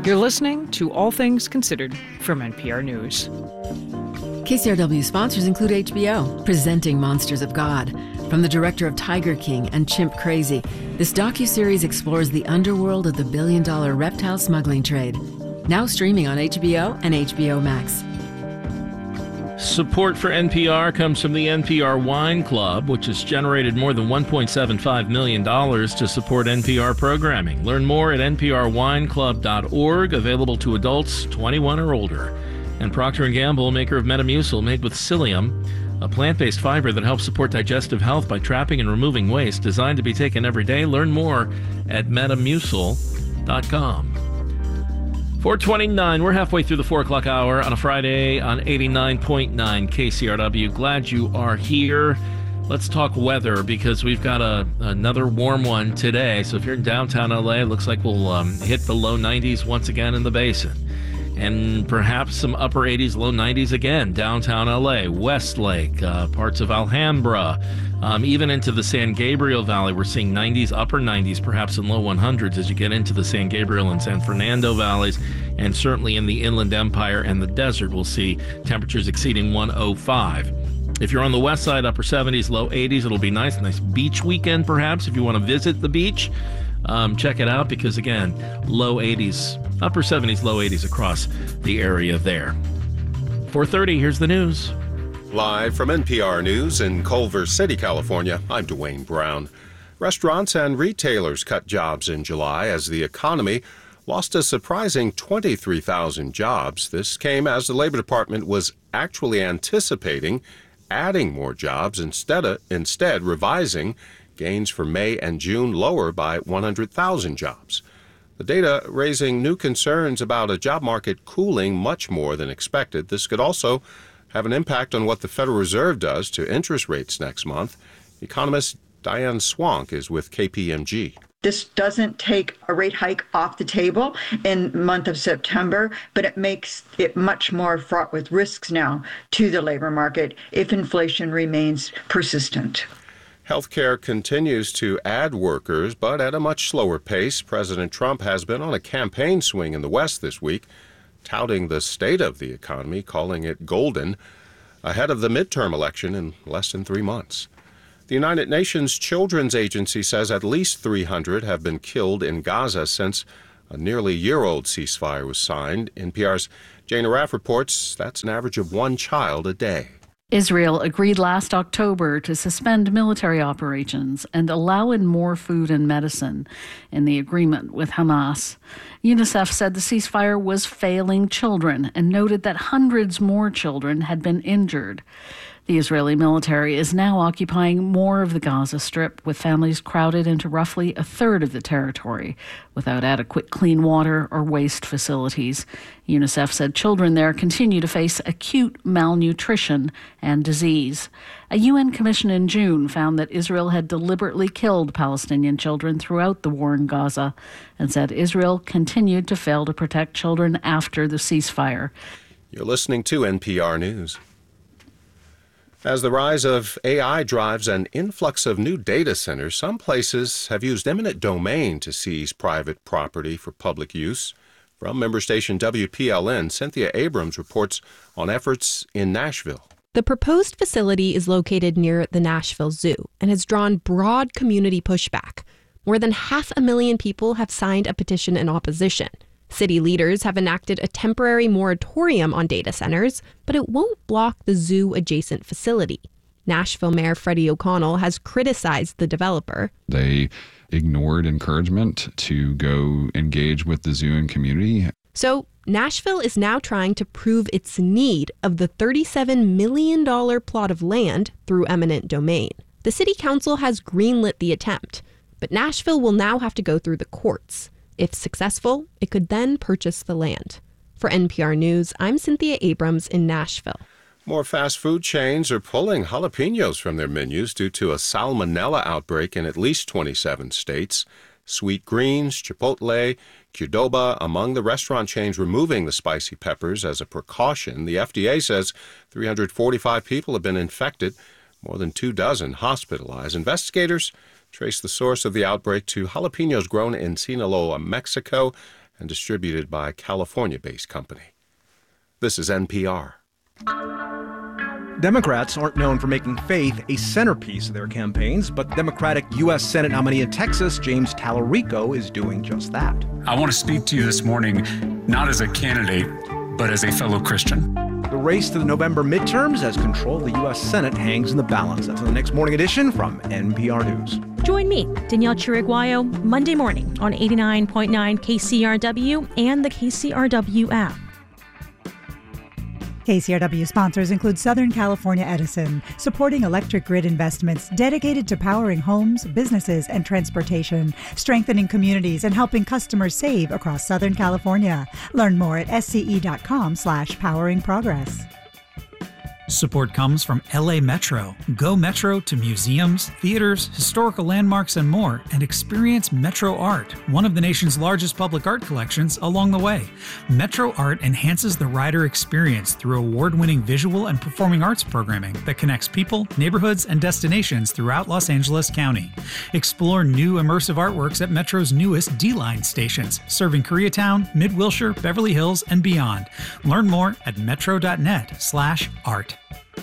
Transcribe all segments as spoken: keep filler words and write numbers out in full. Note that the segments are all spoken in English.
You're listening to All Things Considered from N P R News. K C R W sponsors include H B O, presenting Monsters of God. From the director of Tiger King and Chimp Crazy, this docuseries explores the underworld of the billion-dollar reptile smuggling trade. Now streaming on H B O and H B O Max. Support for N P R comes from the N P R Wine Club, which has generated more than one point seven five million dollars to support N P R programming. Learn more at N P R wine club dot org, available to adults twenty-one or older. And Procter and Gamble, maker of Metamucil, made with psyllium, a plant-based fiber that helps support digestive health by trapping and removing waste, designed to be taken every day. Learn more at metamucil dot com. four twenty-nine, we're halfway through the four o'clock hour on a Friday on eighty-nine point nine K C R W. Glad you are here. Let's talk weather, because we've got a another warm one today. So if you're in downtown L A, it looks like we'll um, hit the low nineties once again in the basin. And perhaps some upper eighties, low nineties again. Downtown L A, Westlake, uh, parts of Alhambra, um, even into the San Gabriel Valley. We're seeing nineties, upper nineties, perhaps in low hundreds as you get into the San Gabriel and San Fernando valleys. And certainly in the Inland Empire and the desert, we'll see temperatures exceeding one oh five. If you're on the west side, upper seventies, low eighties, it'll be nice. Nice beach weekend, perhaps, if you want to visit the beach. Um, check it out, because, again, low eighties, upper seventies, low eighties across the area there. four thirty, here's the news. Live from N P R News in Culver City, California, I'm Dwayne Brown. Restaurants and retailers cut jobs in July as the economy lost a surprising twenty-three thousand jobs. This came as the Labor Department was actually anticipating adding more jobs, instead of, instead revising gains for May and June lower by one hundred thousand jobs. The data raising new concerns about a job market cooling much more than expected. This could also have an impact on what the Federal Reserve does to interest rates next month. Economist Diane Swank is with K P M G. This doesn't take a rate hike off the table in the month of September, but it makes it much more fraught with risks now to the labor market if inflation remains persistent. Healthcare continues to add workers, but at a much slower pace. President Trump has been on a campaign swing in the West this week, touting the state of the economy, calling it golden, ahead of the midterm election in less than three months. The United Nations Children's Agency says at least three hundred have been killed in Gaza since a nearly year-old ceasefire was signed. N P R's Jana Raff reports that's an average of one child a day. Israel agreed last October to suspend military operations and allow in more food and medicine in the agreement with Hamas. UNICEF said the ceasefire was failing children and noted that hundreds more children had been injured. The Israeli military is now occupying more of the Gaza Strip, with families crowded into roughly a third of the territory without adequate clean water or waste facilities. UNICEF said children there continue to face acute malnutrition and disease. A U N commission in June found that Israel had deliberately killed Palestinian children throughout the war in Gaza and said Israel continued to fail to protect children after the ceasefire. You're listening to N P R News. As the rise of A I drives an influx of new data centers, some places have used eminent domain to seize private property for public use. From member station W P L N, Cynthia Abrams reports on efforts in Nashville. The proposed facility is located near the Nashville Zoo and has drawn broad community pushback. More than half a million people have signed a petition in opposition. City leaders have enacted a temporary moratorium on data centers, but it won't block the zoo-adjacent facility. Nashville Mayor Freddie O'Connell has criticized the developer. They ignored encouragement to go engage with the zoo and community. So Nashville is now trying to prove its need of the thirty-seven million dollars plot of land through eminent domain. The city council has greenlit the attempt, but Nashville will now have to go through the courts. If successful, it could then purchase the land. For N P R News, I'm Cynthia Abrams in Nashville. More fast food chains are pulling jalapenos from their menus due to a salmonella outbreak in at least twenty-seven states. Sweet Greens, Chipotle, Qdoba among the restaurant chains removing the spicy peppers as a precaution. The F D A says three hundred forty-five people have been infected, more than two dozen hospitalized. Investigators trace the source of the outbreak to jalapenos grown in Sinaloa, Mexico, and distributed by a California-based company. This is N P R. Democrats aren't known for making faith a centerpiece of their campaigns, but Democratic U S Senate nominee in Texas, James Talarico, is doing just that. I want to speak to you this morning, not as a candidate, but as a fellow Christian. The race to the November midterms as control of the U S Senate hangs in the balance. That's in the next morning edition from N P R News. Join me, Danielle Chiriguayo, Monday morning on eighty-nine point nine K C R W and the K C R W app. K C R W sponsors include Southern California Edison, supporting electric grid investments dedicated to powering homes, businesses, and transportation, strengthening communities and helping customers save across Southern California. Learn more at sce.com slash powering progress. Support comes from L A Metro. Go Metro to museums, theaters, historical landmarks, and more, and experience Metro Art, one of the nation's largest public art collections, along the way. Metro Art enhances the rider experience through award-winning visual and performing arts programming that connects people, neighborhoods, and destinations throughout Los Angeles County. Explore new immersive artworks at Metro's newest D-Line stations, serving Koreatown, Mid-Wilshire, Beverly Hills, and beyond. Learn more at metro.net slash art.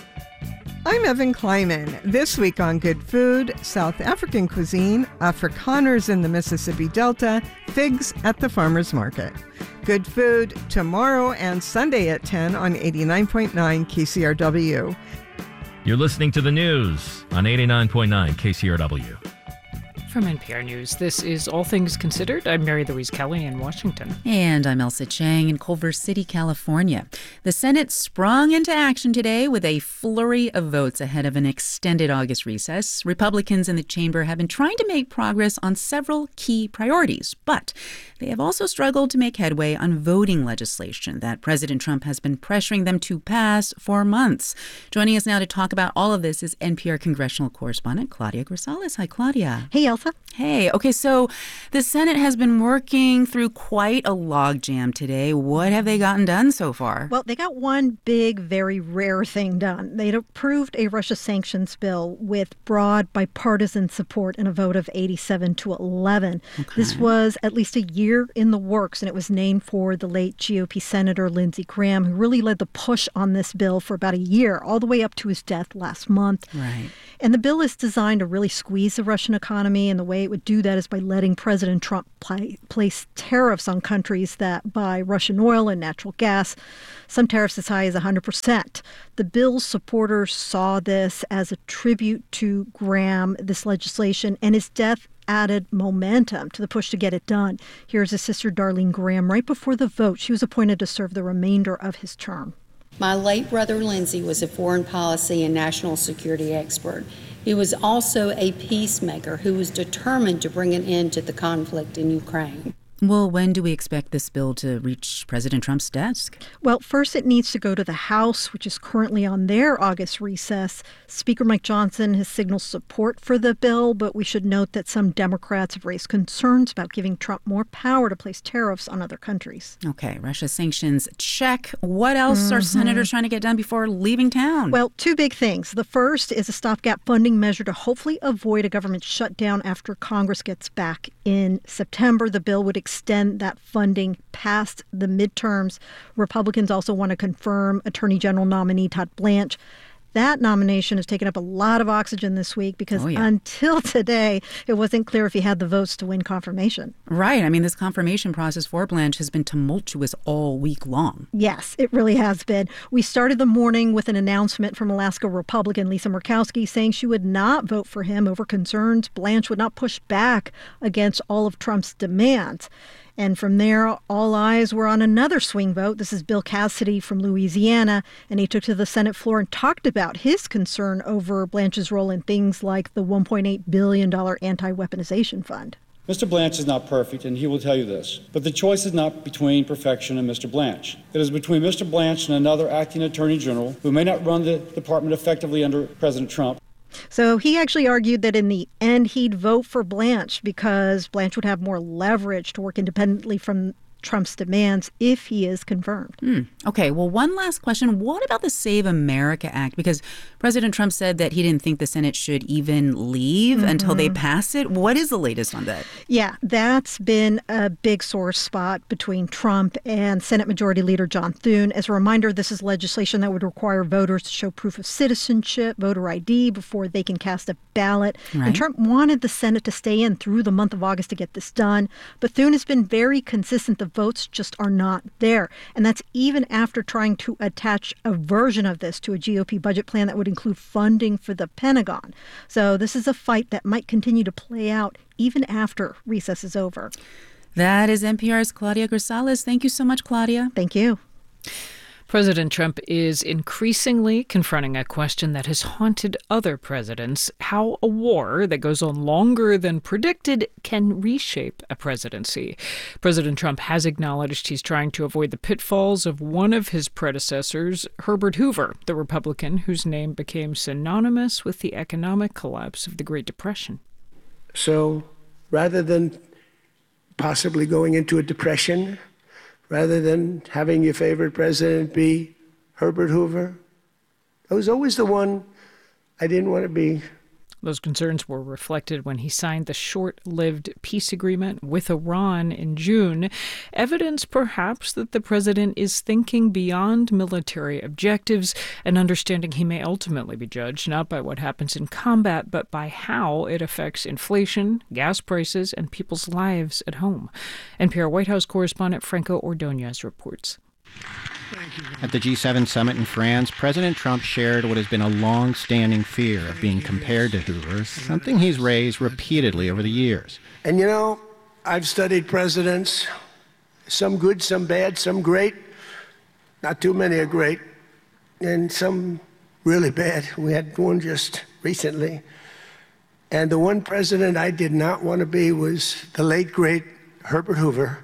I'm Evan Kleiman. This week on Good Food, South African cuisine, Afrikaners in the Mississippi Delta, figs at the farmer's market. Good Food tomorrow and Sunday at ten on eighty-nine point nine K C R W. You're listening to the news on eighty-nine point nine K C R W. From N P R News, this is All Things Considered. I'm Mary Louise Kelly in Washington. And I'm Elsa Chang in Culver City, California. The Senate sprung into action today with a flurry of votes ahead of an extended August recess. Republicans in the chamber have been trying to make progress on several key priorities, but they have also struggled to make headway on voting legislation that President Trump has been pressuring them to pass for months. Joining us now to talk about all of this is N P R congressional correspondent Claudia Grisales. Hi, Claudia. Hey, Elsa. Hey, okay, so the Senate has been working through quite a logjam today. What have they gotten done so far? Well, they got one big, very rare thing done. They'd approved a Russia sanctions bill with broad bipartisan support in a vote of eighty-seven to eleven. Okay. This was at least a year in the works, and it was named for the late G O P Senator Lindsey Graham, who really led the push on this bill for about a year, all the way up to his death last month. Right. And the bill is designed to really squeeze the Russian economy, and the way it would do that is by letting President Trump pl- place tariffs on countries that buy Russian oil and natural gas, some tariffs as high as one hundred percent. The bill's supporters saw this as a tribute to Graham, this legislation, and his death added momentum to the push to get it done. Here's his sister, Darlene Graham, right before the vote. She was appointed to serve the remainder of his term. My late brother Lindsey was a foreign policy and national security expert. He was also a peacemaker who was determined to bring an end to the conflict in Ukraine. Well, when do we expect this bill to reach President Trump's desk? Well, first it needs to go to the House, which is currently on their August recess. Speaker Mike Johnson has signaled support for the bill, but we should note that some Democrats have raised concerns about giving Trump more power to place tariffs on other countries. Okay, Russia sanctions, check. What else mm-hmm. are senators trying to get done before leaving town? Well, two big things. The first is a stopgap funding measure to hopefully avoid a government shutdown after Congress gets back in September. The bill would extend that funding past the midterms. Republicans also want to confirm Attorney General nominee Todd Blanche. That nomination has taken up a lot of oxygen this week because oh, yeah. until today, it wasn't clear if he had the votes to win confirmation. Right. I mean, this confirmation process for Blanche has been tumultuous all week long. Yes, it really has been. We started the morning with an announcement from Alaska Republican Lisa Murkowski saying she would not vote for him over concerns Blanche would not push back against all of Trump's demands. And from there, all eyes were on another swing vote. This is Bill Cassidy from Louisiana, and he took to the Senate floor and talked about his concern over Blanche's role in things like the one point eight billion dollars anti-weaponization fund. Mister Blanche is not perfect, and he will tell you this. But the choice is not between perfection and Mister Blanche. It is between Mister Blanche and another acting attorney general who may not run the department effectively under President Trump. So he actually argued that in the end, he'd vote for Blanche because Blanche would have more leverage to work independently from Trump's demands if he is confirmed. Hmm. Okay, well, one last question. What about the Save America Act? Because President Trump said that he didn't think the Senate should even leave mm-hmm. until they pass it. What is the latest on that? Yeah, that's been a big sore spot between Trump and Senate Majority Leader John Thune. As a reminder, this is legislation that would require voters to show proof of citizenship, voter I D, before they can cast a ballot. Right. And Trump wanted the Senate to stay in through the month of August to get this done. But Thune has been very consistent. The votes just are not there. And that's even after trying to attach a version of this to a G O P budget plan that would include funding for the Pentagon. So this is a fight that might continue to play out even after recess is over. That is N P R's Claudia Grisales. Thank you so much, Claudia. Thank you. President Trump is increasingly confronting a question that has haunted other presidents: how a war that goes on longer than predicted can reshape a presidency. President Trump has acknowledged he's trying to avoid the pitfalls of one of his predecessors, Herbert Hoover, the Republican whose name became synonymous with the economic collapse of the Great Depression. So rather than possibly going into a depression, rather than having your favorite president be Herbert Hoover, I was always the one I didn't want to be. Those concerns were reflected when he signed the short-lived peace agreement with Iran in June. Evidence, perhaps, that the president is thinking beyond military objectives and understanding he may ultimately be judged not by what happens in combat, but by how it affects inflation, gas prices, and people's lives at home. N P R White House correspondent Franco Ordonez reports. At the G seven summit in France, President Trump shared what has been a long-standing fear of being compared to Hoover, something he's raised repeatedly over the years. And you know, I've studied presidents, some good, some bad, some great. Not too many are great, and some really bad. We had one just recently. And the one president I did not want to be was the late, great Herbert Hoover.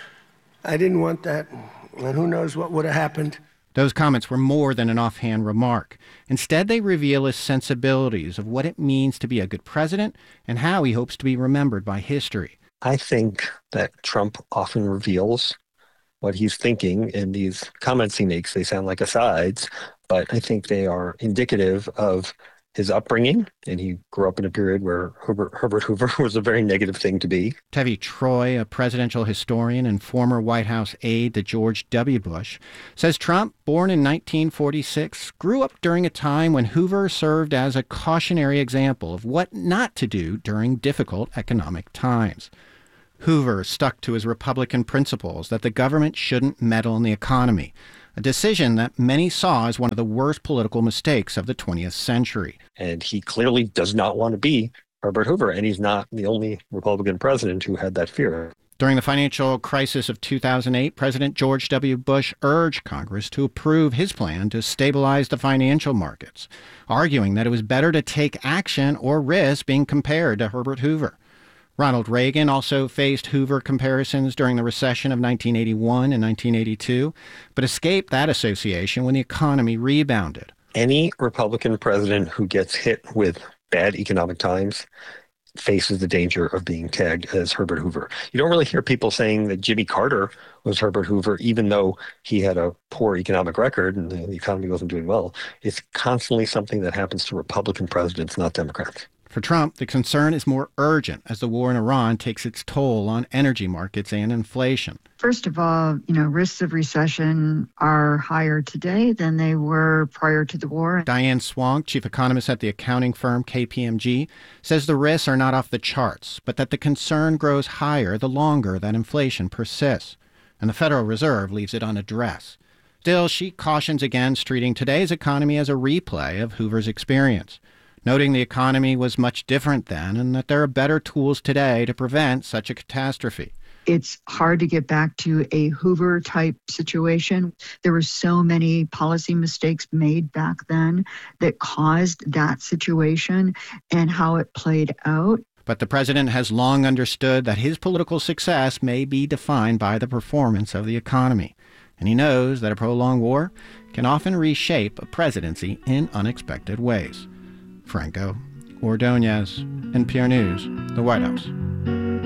I didn't want that. And who knows what would have happened. Those comments were more than an offhand remark. Instead, they reveal his sensibilities of what it means to be a good president and how he hopes to be remembered by history. I think that Trump often reveals what he's thinking in these comments he makes. They sound like asides, but I think they are indicative of his upbringing, and he grew up in a period where Herbert, Herbert Hoover was a very negative thing to be. Tevi Troy, a presidential historian and former White House aide to George W. Bush, says Trump, born in nineteen forty-six, grew up during a time when Hoover served as a cautionary example of what not to do during difficult economic times. Hoover stuck to his Republican principles that the government shouldn't meddle in the economy, a decision that many saw as one of the worst political mistakes of the twentieth century. And he clearly does not want to be Herbert Hoover, and he's not the only Republican president who had that fear. During the financial crisis of two thousand eight, President George W. Bush urged Congress to approve his plan to stabilize the financial markets, arguing that it was better to take action or risk being compared to Herbert Hoover. Ronald Reagan also faced Hoover comparisons during the recession of nineteen eighty-one and nineteen eighty-two, but escaped that association when the economy rebounded. Any Republican president who gets hit with bad economic times faces the danger of being tagged as Herbert Hoover. You don't really hear people saying that Jimmy Carter was Herbert Hoover, even though he had a poor economic record and the economy wasn't doing well. It's constantly something that happens to Republican presidents, not Democrats. For Trump, the concern is more urgent as the war in Iran takes its toll on energy markets and inflation. First of all, you know, risks of recession are higher today than they were prior to the war. Diane Swank, chief economist at the accounting firm K P M G, says the risks are not off the charts, but that the concern grows higher the longer that inflation persists, and the Federal Reserve leaves it unaddressed. Still, she cautions against treating today's economy as a replay of Hoover's experience, noting the economy was much different then and that there are better tools today to prevent such a catastrophe. It's hard to get back to a Hoover-type situation. There were so many policy mistakes made back then that caused that situation and how it played out. But the president has long understood that his political success may be defined by the performance of the economy. And he knows that a prolonged war can often reshape a presidency in unexpected ways. Franco Ordonez, N P R News, the White House.